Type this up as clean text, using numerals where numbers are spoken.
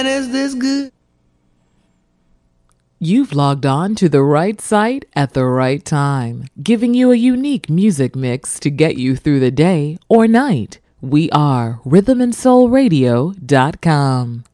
Is this good? You've logged on to the right site at the right time, giving you a unique music mix to get you through the day or night. We are rhythmandsoulradio.com.